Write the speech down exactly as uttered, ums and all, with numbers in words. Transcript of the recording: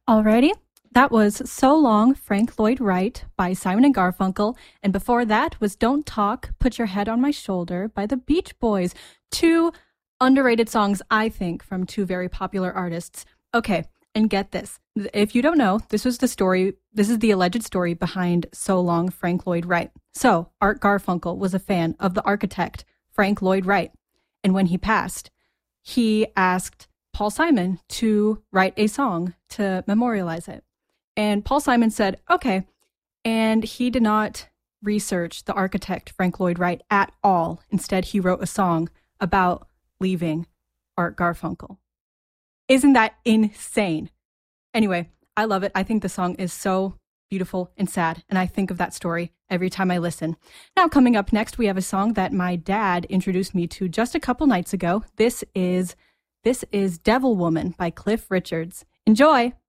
Alrighty. That was So Long, Frank Lloyd Wright by Simon and Garfunkel. And before that was Don't Talk, Put Your Head on My Shoulder by the Beach Boys. Two underrated songs, I think, from two very popular artists. Okay, and get this. If you don't know, this was the story, this is the alleged story behind So Long, Frank Lloyd Wright. So, Art Garfunkel was a fan of the architect, Frank Lloyd Wright. And when he passed, he asked Paul Simon to write a song to memorialize it. And Paul Simon said, okay. And he did not research the architect, Frank Lloyd Wright, at all. Instead, he wrote a song about leaving Art Garfunkel. Isn't that insane? Anyway, I love it. I think the song is so beautiful and sad. And I think of that story every time I listen. Now, coming up next, we have a song that my dad introduced me to just a couple nights ago. This is, this is Devil Woman by Cliff Richards. Enjoy!